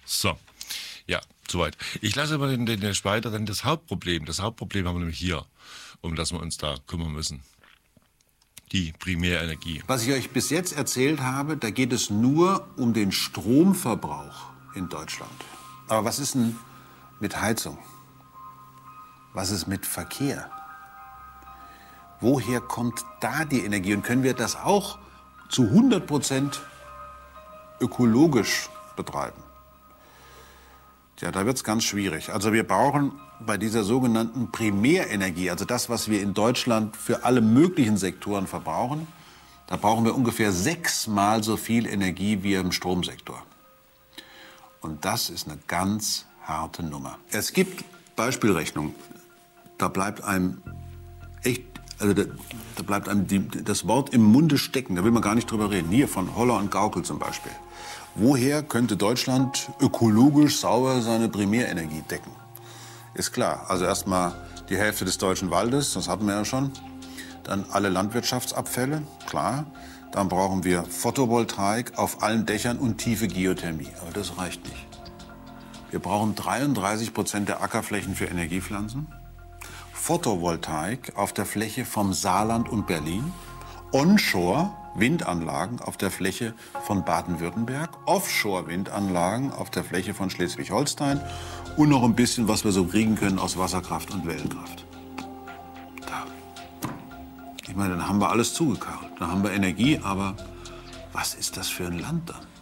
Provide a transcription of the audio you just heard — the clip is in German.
So, ja, soweit. Ich lasse aber den Spalter dann das Hauptproblem. Das Hauptproblem haben wir nämlich hier, um das wir uns da kümmern müssen. Die Primärenergie. Was ich euch bis jetzt erzählt habe, da geht es nur um den Stromverbrauch in Deutschland. Aber was ist denn mit Heizung? Was ist mit Verkehr? Woher kommt da die Energie? Und können wir das auch zu 100% ökologisch betreiben? Ja, da wird es ganz schwierig. Also wir brauchen bei dieser sogenannten Primärenergie, also das, was wir in Deutschland für alle möglichen Sektoren verbrauchen, da brauchen wir ungefähr 6-mal so viel Energie wie im Stromsektor. Und das ist eine ganz harte Nummer. Es gibt Beispielrechnungen, da bleibt einem echt, also da bleibt einem das Wort im Munde stecken, da will man gar nicht drüber reden. Hier von Holler und Gaukel zum Beispiel. Woher könnte Deutschland ökologisch sauber seine Primärenergie decken? Ist klar, also erstmal die Hälfte des deutschen Waldes, das hatten wir ja schon. Dann alle Landwirtschaftsabfälle, klar. Dann brauchen wir Photovoltaik auf allen Dächern und tiefe Geothermie. Aber das reicht nicht. Wir brauchen 33% der Ackerflächen für Energiepflanzen. Photovoltaik auf der Fläche vom Saarland und Berlin. Onshore Windanlagen auf der Fläche von Baden-Württemberg, Offshore-Windanlagen auf der Fläche von Schleswig-Holstein und noch ein bisschen, was wir so kriegen können aus Wasserkraft und Wellenkraft. Da. Ich meine, dann haben wir alles zugekarrt. Dann haben wir Energie, aber was ist das für ein Land dann?